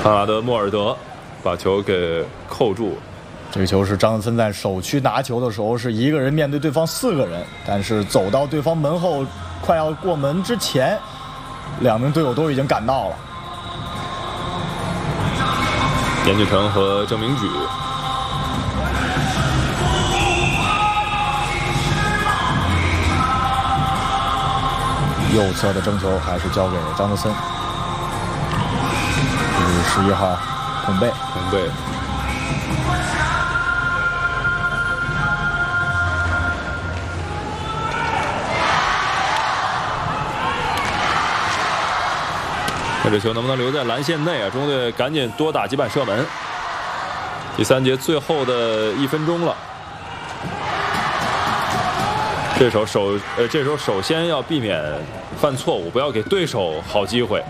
康拉德·莫尔德把球给扣住。 这个球是张德森在首区拿球的时候是一个人面对对方4个人，但是走到对方门后快要过门之前，2名队友都已经赶到了。 严俊成和郑明举。 右侧的争球还是交给张德森。这是11号孔贝。 这球能不能留在篮线内啊？中国队赶紧多打几板射门。第3节最后的1分钟了。这时候首先要避免犯错误，不要给对手好机会。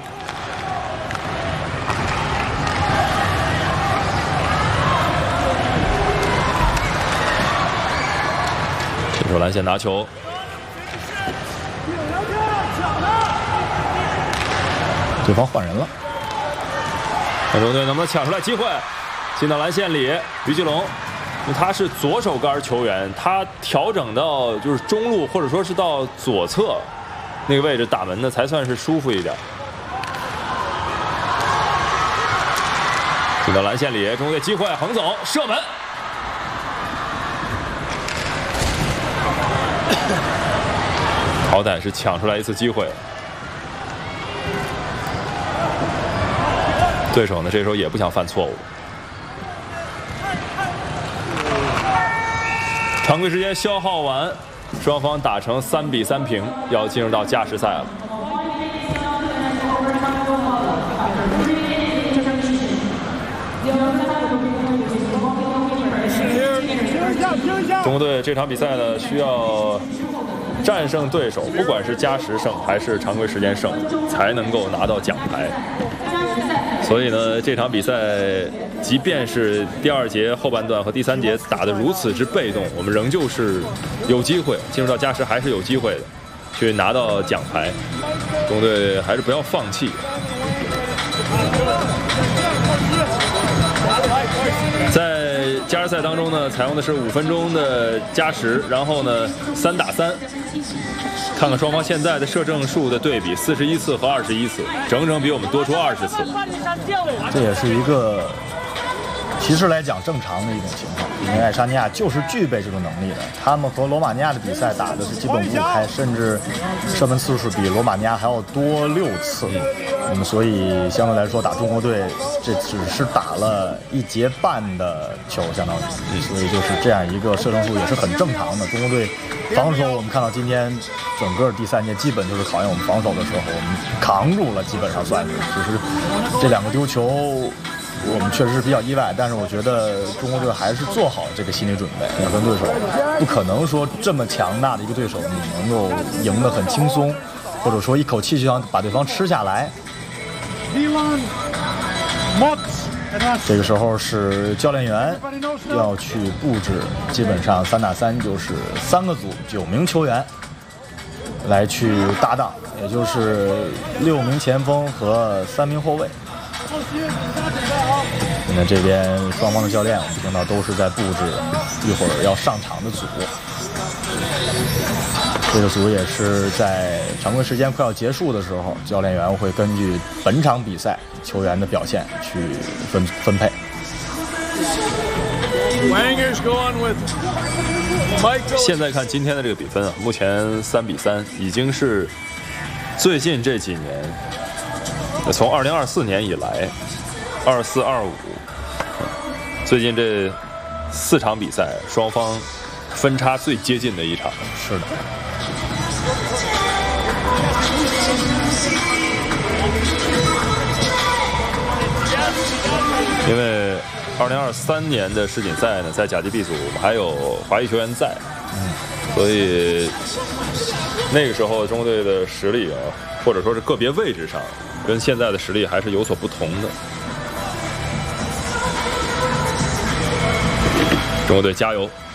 这时候篮线拿球。 对方换人了， 中国队能不能抢出来机会？进到篮线里，于继龙，他是左手杆球员，他调整到就是中路或者说是到左侧那个位置打门的才算是舒服一点。进到篮线里，中国队机会横走射门，好歹是抢出来一次机会。对手呢，这时候也不想犯错误。常规时间消耗完，双方打成3比3平，要进入到加时赛了。中国队这场比赛呢，需要战胜对手，不管是加时胜还是常规时间胜，才能够拿到奖牌。所以呢，这场比赛即便是第2节后半段和第3节打得如此之被动，我们仍旧是有机会进入到加时，还是有机会的去拿到奖牌。中国队还是不要放弃。在加时赛当中呢，采用的是5分钟的加时，然后呢3打3。看看双方现在的射正数的对比，41次和21次，整整比我们多出20次。 这也是一个其实来讲正常的一种情况，因为爱沙尼亚就是具备这种能力的。他们和罗马尼亚的比赛打的是基本不开，甚至射门次数比罗马尼亚还要多6次。所以相对来说打中国队，这只是打了1节半的球，相当于，所以就是这样一个射正数也是很正常的。中国队防守，我们看到今天整个第3节基本就是考验我们防守的时候，我们扛住了，基本上算是，就是这2个丢球，我们确实是比较意外，但是我觉得中国队还是做好这个心理准备，要跟对手不可能说这么强大的一个对手你能够赢得很轻松，或者说一口气就想把对方吃下来。这个时候是教练员要去布置，基本上3打3就是3个组9名球员来去搭档，也就是6名前锋和3名后卫。现在这边双方的教练我们听到都是在布置一会儿要上场的组。这个组也是在常规时间快要结束的时候，教练员会根据本场比赛球员的表现去分配。 现在看今天的这个比分啊，目前3比3，已经是最近这几年，从2024年以来，24、25，最近这4场比赛，双方分差最接近的一场。 是的。 因为2023年的世锦赛呢，在甲级 B 组我们还有华裔球员在，所以那个时候中国队的实力啊，或者说是个别位置上，跟现在的实力还是有所不同的。中国队加油！